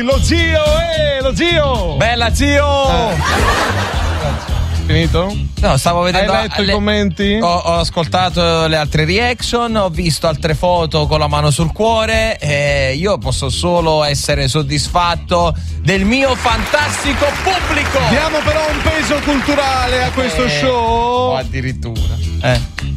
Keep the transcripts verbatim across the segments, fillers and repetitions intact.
lo zio, eh, lo zio. Bella zio. Eh. Finito? No, stavo vedendo. Hai letto le, i commenti? Ho, ho ascoltato le altre reaction, ho visto altre foto con la mano sul cuore e io posso solo essere soddisfatto del mio fantastico pubblico. Diamo però un peso culturale a questo eh, show. O addirittura. Eh.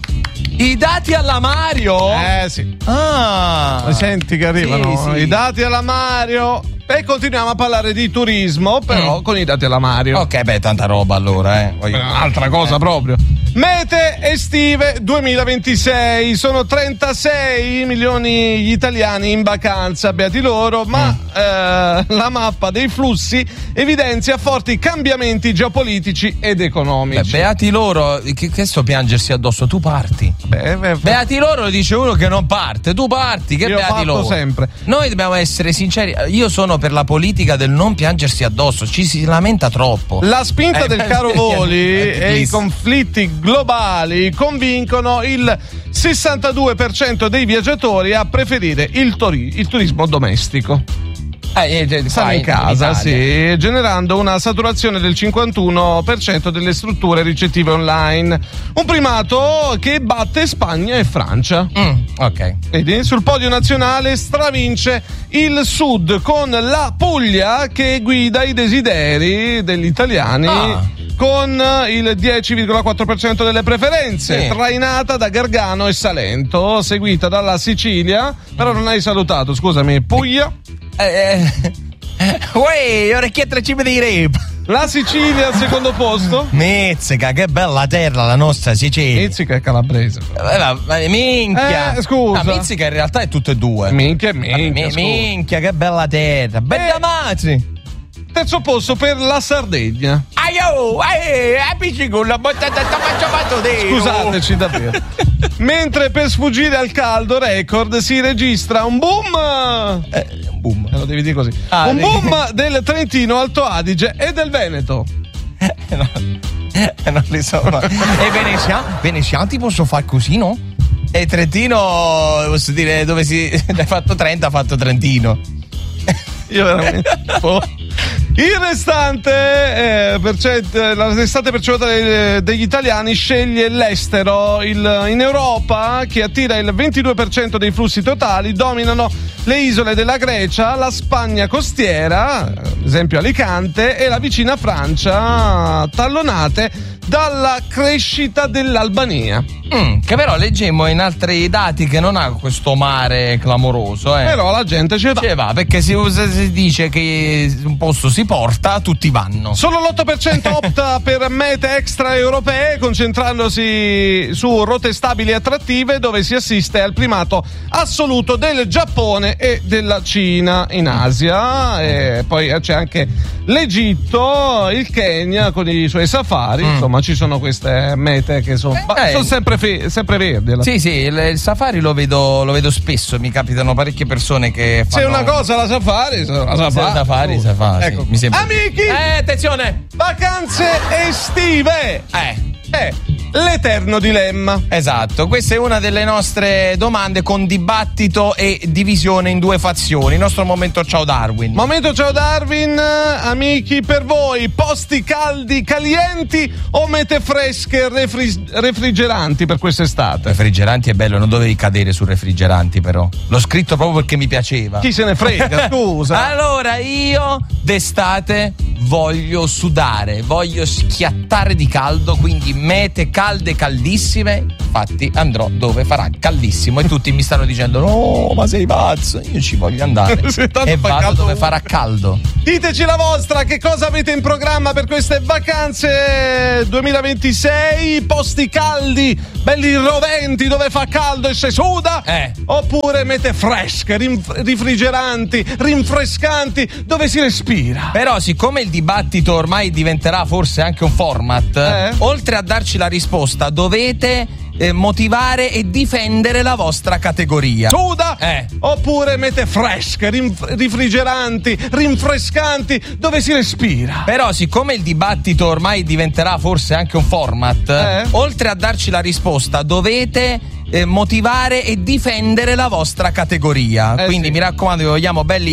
I dati alla Mario? Eh sì. Ah. Senti che arrivano sì, sì. i dati alla Mario. E continuiamo a parlare di turismo, però mm. con i dati alla Mario. Ok, beh, tanta roba allora, eh. Voglio... Altra cosa eh. proprio. Mete estive duemilaventisei, sono trentasei milioni gli italiani in vacanza, beati loro, ma mm. eh, la mappa dei flussi evidenzia forti cambiamenti geopolitici ed economici. Beh, beati loro, che, che sto piangersi addosso, tu parti. Beh, beh, beati loro, lo dice uno che non parte, tu parti, che io beati parto loro. sempre. Noi dobbiamo essere sinceri, io sono per la politica del non piangersi addosso, ci si lamenta troppo. La spinta eh, del caro voli e i conflitti globali convincono il sessantadue per cento dei viaggiatori a preferire il, tori- il turismo domestico. Eh, eh, Stanno in casa, in sì, generando una saturazione del cinquantuno per cento delle strutture ricettive online. Un primato che batte Spagna e Francia. Mm, ok. Vedi? Sul podio nazionale stravince il Sud con la Puglia che guida i desideri degli italiani. Ah. Con il dieci virgola quattro per cento delle preferenze, sì. trainata da Gargano e Salento, seguita dalla Sicilia. Però non hai salutato, scusami, Puglia. Eh, eh. Uè, orecchiette cime di rap. La Sicilia al secondo posto. Mizzica, che bella terra la nostra Sicilia. Mizzica è calabrese. Eh, ma, minchia. Eh, scusa. No, Mizzica in realtà è tutte e due. Minchia, minchia. Mi, minchia, che bella terra. Bella eh. madre. Terzo posto per la Sardegna. Aio, eh, appiccicola, scusateci davvero. Mentre per sfuggire al caldo record si registra un boom. Eh, un boom. Eh, lo devi dire così. Ah, un boom del Trentino, Alto Adige e del Veneto. Eh, no, eh, non li so. No. E Veneziani, Veneziani posso far così, no? E Trentino, posso dire, dove si hai fatto trenta, ha fatto Trentino. Io veramente. Oh. Il restante eh, percent- la restante percentuale degli italiani sceglie l'estero. Il, in Europa, che attira il ventidue per cento dei flussi totali, dominano le isole della Grecia, la Spagna costiera, ad esempio Alicante, e la vicina Francia, tallonate dalla crescita dell'Albania. Mm, che però leggemmo in altri dati che non ha questo mare clamoroso, eh. Però la gente ci va. Ci va, perché si, si dice che un posto si porta, tutti vanno. Solo l'otto per cento opta per mete extraeuropee, concentrandosi su rotte stabili e attrattive, dove si assiste al primato assoluto del Giappone e della Cina in Asia. E poi c'è anche l'Egitto, il Kenya con i suoi safari. Mm. Insomma, ci sono queste mete che sono, eh, sono sempre, fe- sempre verdi. Sì, sì, il, il safari lo vedo, lo vedo spesso. Mi capitano parecchie persone che fanno. Se una cosa la safari, la safari, Se safari, oh. safari. Ecco. Sì, mi sembra. Amici, eh, attenzione, vacanze estive. Eh. Eh, l'eterno dilemma. Esatto, questa è una delle nostre domande con dibattito e divisione in due fazioni. Il nostro momento Ciao Darwin. Momento Ciao Darwin, amici, per voi posti caldi, calienti o mete fresche, refri- refrigeranti per quest'estate? Refrigeranti è bello, non dovevi cadere su refrigeranti però. L'ho scritto proprio perché mi piaceva. Chi se ne frega, scusa. Allora io d'estate voglio sudare, voglio schiattare di caldo, quindi mete calde caldissime. Infatti andrò dove farà caldissimo e tutti mi stanno dicendo no ma sei pazzo, io ci voglio andare e vado dove farà caldo. Diteci la vostra, che cosa avete in programma per queste vacanze duemilaventisei? Posti caldi, belli roventi dove fa caldo e si suda, eh. oppure mete fresche, rinf- rifrigeranti, rinfrescanti dove si respira. Però siccome il dibattito ormai diventerà forse anche un format, eh? oltre a darci la risposta dovete eh, motivare e difendere la vostra categoria. Suda, eh. oppure mete fresche, rinf- rifrigeranti, rinfrescanti dove si respira. Però siccome il dibattito ormai diventerà forse anche un format, eh? oltre a darci la risposta dovete eh, motivare e difendere la vostra categoria. Eh, Quindi sì. mi raccomando, vi vogliamo belli